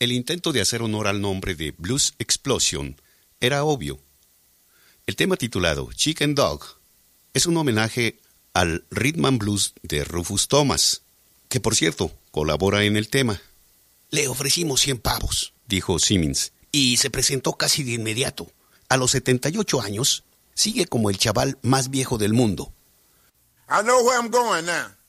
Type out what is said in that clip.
El intento de hacer honor al nombre de Blues Explosion era obvio. El tema titulado Chicken Dog es un homenaje al Rhythm and Blues de Rufus Thomas, que por cierto colabora en el tema. Le ofrecimos 100 pavos, dijo Simmons, y se presentó casi de inmediato. A los 78 años, sigue como el chaval más viejo del mundo. I know where I'm going now.